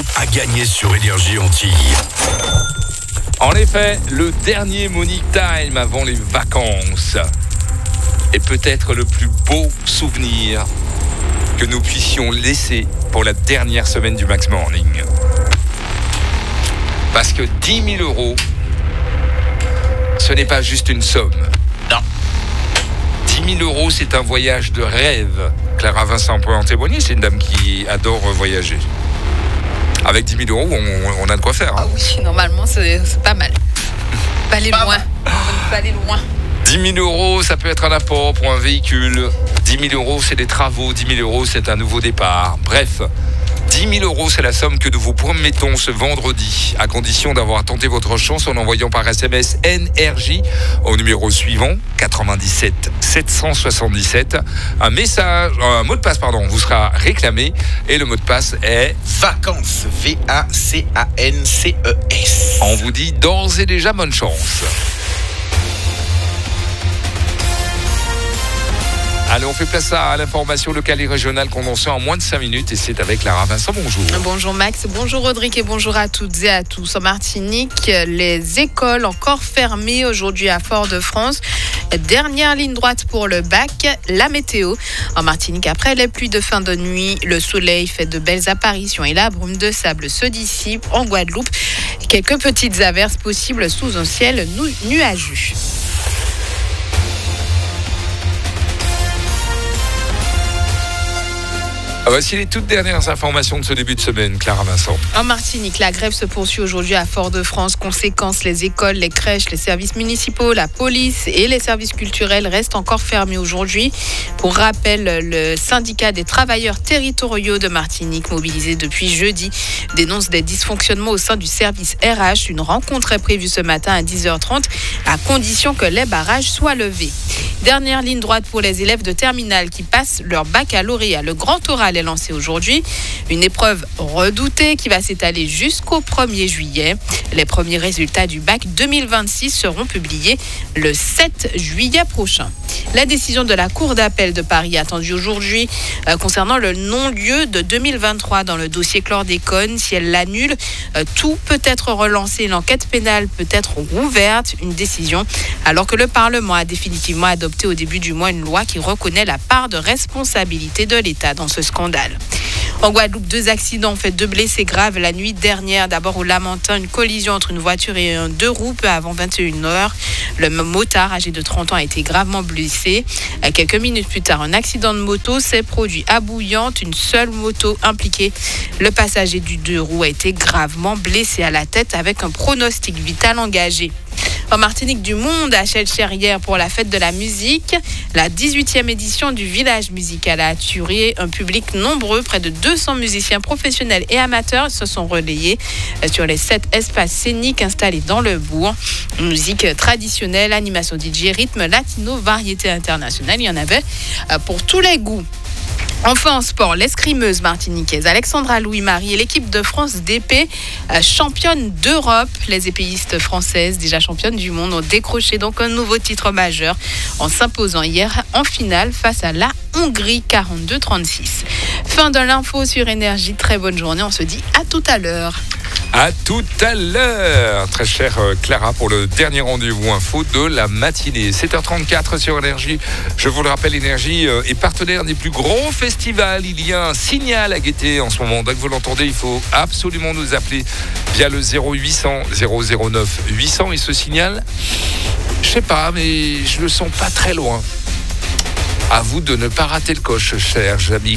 à gagner sur Énergie Antilles. En effet, le dernier Money Time avant les vacances est peut-être le plus beau souvenir que nous puissions laisser pour la dernière semaine du Max Morning. Parce que 10 000 euros, ce n'est pas juste une somme. Non. 10 000 euros, c'est un voyage de rêve. Clara Vincent peut en témoigner, c'est une dame qui adore voyager. Avec 10 000 euros, on a de quoi faire. Hein. Ah oui, normalement, c'est pas mal. On peut aller loin. On peut aller loin. 10 000 euros, ça peut être un apport pour un véhicule. 10 000 euros, c'est des travaux. 10 000 euros, c'est un nouveau départ. Bref, 10 000 euros, c'est la somme que nous vous promettons ce vendredi, à condition d'avoir tenté votre chance en envoyant par SMS NRJ au numéro suivant, 97 777. Un mot de passe, vous sera réclamé et le mot de passe est Vacances, VACANCES. On vous dit d'ores et déjà bonne chance. Allez, on fait place à l'information locale et régionale condensée en moins de 5 minutes et c'est avec Clara Vincent. Bonjour. Bonjour Max, bonjour Rodrigue et bonjour à toutes et à tous. En Martinique, les écoles encore fermées aujourd'hui à Fort-de-France. Dernière ligne droite pour le bac, la météo. En Martinique, après les pluies de fin de nuit, le soleil fait de belles apparitions et la brume de sable se dissipe. En Guadeloupe, quelques petites averses possibles sous un ciel nuageux. Voici les toutes dernières informations de ce début de semaine, Clara Vincent. En Martinique, la grève se poursuit aujourd'hui à Fort-de-France. Conséquence, les écoles, les crèches, les services municipaux, la police et les services culturels restent encore fermés aujourd'hui. Pour rappel, le syndicat des travailleurs territoriaux de Martinique, mobilisé depuis jeudi, dénonce des dysfonctionnements au sein du service RH. Une rencontre est prévue ce matin à 10h30, à condition que les barrages soient levés. Dernière ligne droite pour les élèves de terminale qui passent leur baccalauréat. Le grand oral est lancé aujourd'hui. Une épreuve redoutée qui va s'étaler jusqu'au 1er juillet. Les premiers résultats du bac 2026 seront publiés le 7 juillet prochain. La décision de la Cour d'appel de Paris attendue aujourd'hui concernant le non-lieu de 2023 dans le dossier chlordécone. Si elle l'annule, tout peut être relancé. L'enquête pénale peut être rouverte. Une décision alors que le Parlement a définitivement adopté au début du mois une loi qui reconnaît la part de responsabilité de l'État dans ce scandale. En Guadeloupe, 2 accidents ont fait 2 blessés graves la nuit dernière. D'abord au Lamentin, une collision entre une voiture et un 2 roues peu avant 21h. Le motard âgé de 30 ans a été gravement blessé. Quelques minutes plus tard, un accident de moto s'est produit à Bouillante. Une seule moto impliquée. Le passager du 2 roues a été gravement blessé à la tête avec un pronostic vital engagé. En Martinique, du monde à Chelles-Cherrières pour la fête de la musique. La 18e édition du village musical a attiré un public nombreux. Près de 200 musiciens professionnels et amateurs se sont relayés sur les 7 espaces scéniques installés dans le bourg. Musique traditionnelle, animation DJ, rythme latino, variété internationale. Il y en avait pour tous les goûts. Enfin en sport, l'escrimeuse martiniquaise Alexandra Louis-Marie et l'équipe de France d'épée championne d'Europe. Les épéistes françaises, déjà championnes du monde, ont décroché donc un nouveau titre majeur en s'imposant hier en finale face à la Hongrie 42-36. Fin de l'info sur Énergie. Très bonne journée. On se dit à tout à l'heure. À tout à l'heure, très chère Clara, pour le dernier rendez-vous info de la matinée. 7h34 sur Énergie. Je vous le rappelle, Énergie est partenaire des plus gros festivals. Il y a un signal à guetter en ce moment. Dès que vous l'entendez, il faut absolument nous appeler via le 0800 009 800. Et ce signal, je sais pas, mais je le sens pas très loin. À vous de ne pas rater le coche, chers amis.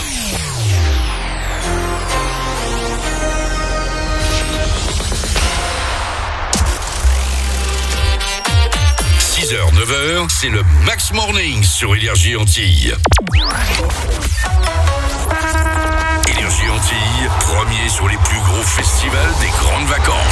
6h, 9h, c'est le Max Morning sur Énergie Antilles. Énergie Antilles, premier sur les plus gros festivals des grandes vacances.